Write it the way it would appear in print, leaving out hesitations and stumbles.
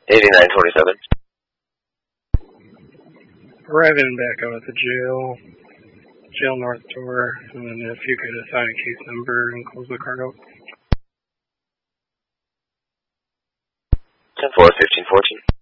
8927. Arriving back out at the jail north door, and then if you could assign a case number and close the card out. 10-4, 1514.